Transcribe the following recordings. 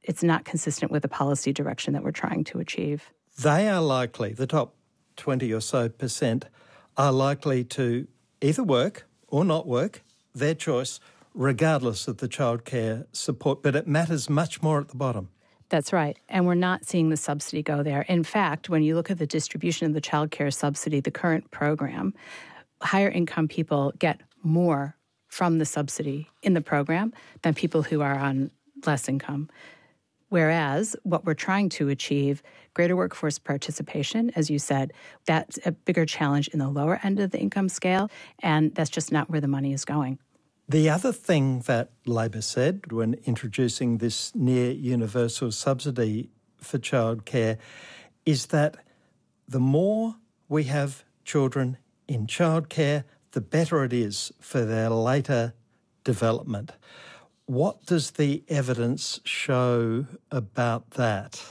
it's not consistent with the policy direction that we're trying to achieve. They are likely, the top 20 or so percent, are likely to either work or not work, their choice, regardless of the childcare support. But it matters much more at the bottom. That's right. And we're not seeing the subsidy go there. In fact, when you look at the distribution of the childcare subsidy, the current program, higher income people get more from the subsidy in the program than people who are on less income. Whereas what we're trying to achieve, greater workforce participation, as you said, that's a bigger challenge in the lower end of the income scale, and that's just not where the money is going. The other thing that Labor said when introducing this near universal subsidy for childcare is that the more we have children in childcare, the better it is for their later development. What does the evidence show about that?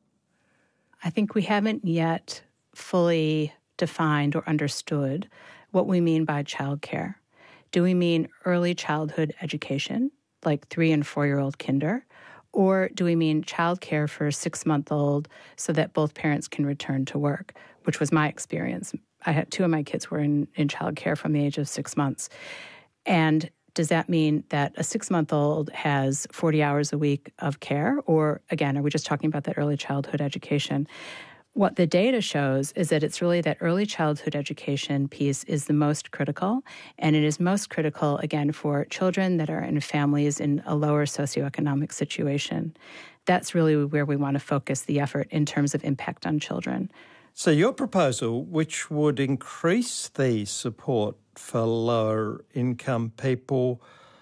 I think we haven't yet fully defined or understood what we mean by childcare. Do we mean early childhood education, like 3- and 4-year-old kinder? Or do we mean childcare for a 6-month-old so that both parents can return to work, which was my experience. I had 2 of my kids were in childcare from the age of 6 months. And does that mean that a 6-month-old has 40 hours a week of care? Or, again, are we just talking about that early childhood education? What the data shows is that it's really that early childhood education piece is the most critical, and it is most critical, again, for children that are in families in a lower socioeconomic situation. That's really where we want to focus the effort in terms of impact on children. So your proposal, which would increase the support for lower income people,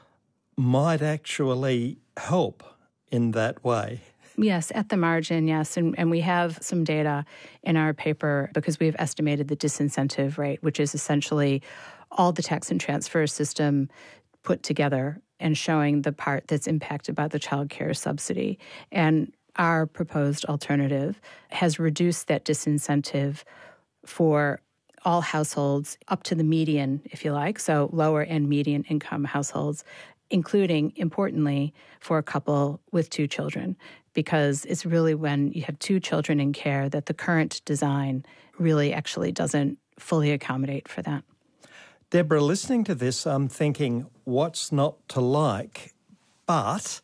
might actually help in that way. Yes, at the margin, yes. And we have some data in our paper because we've estimated the disincentive rate, which is essentially all the tax and transfer system put together and showing the part that's impacted by the child care subsidy. And our proposed alternative has reduced that disincentive for all households up to the median, if you like, so lower and median income households, including, importantly, for a couple with 2 children, because it's really when you have 2 children in care that the current design really actually doesn't fully accommodate for that. Deborah, listening to this, I'm thinking, what's not to like? But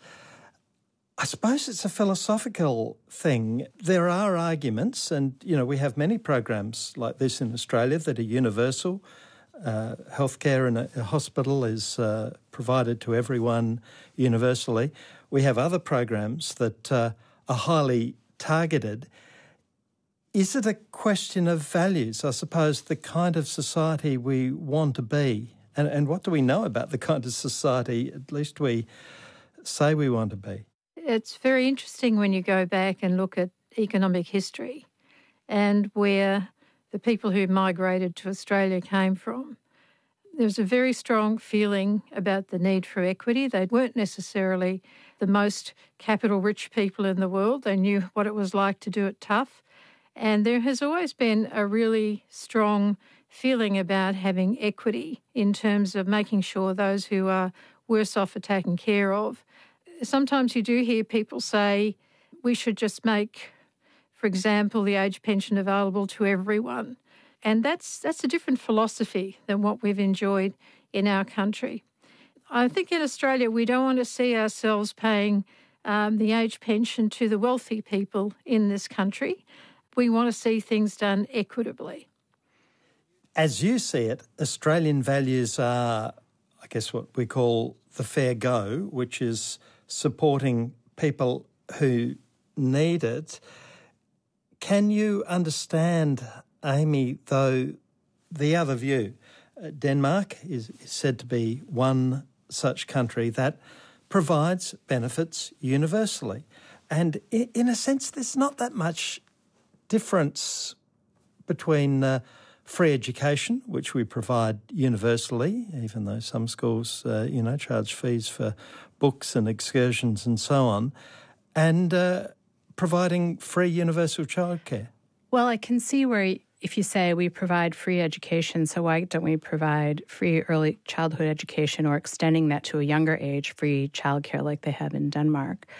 I suppose it's a philosophical thing. There are arguments, and, we have many programs like this in Australia that are universal. Healthcare in a hospital is provided to everyone universally. We have other programs that are highly targeted. Is it a question of values, I suppose, the kind of society we want to be? And what do we know about the kind of society, at least we say we want to be? It's very interesting when you go back and look at economic history and where the people who migrated to Australia came from. There's a very strong feeling about the need for equity. They weren't necessarily the most capital-rich people in the world. They knew what it was like to do it tough. And there has always been a really strong feeling about having equity in terms of making sure those who are worse off are taken care of. Sometimes you do hear people say we should just make, for example, the age pension available to everyone. And that's a different philosophy than what we've enjoyed in our country. I think in Australia we don't want to see ourselves paying the age pension to the wealthy people in this country. We want to see things done equitably. As you see it, Australian values are, I guess, what we call the fair go, which is supporting people who need it. Can you understand, Amy, though, the other view? Denmark is said to be one such country that provides benefits universally. And in a sense, there's not that much difference between free education, which we provide universally, even though some schools, charge fees for books and excursions and so on, and providing free universal childcare. Well, I can see where if you say we provide free education, so why don't we provide free early childhood education or extending that to a younger age, free childcare like they have in Denmark?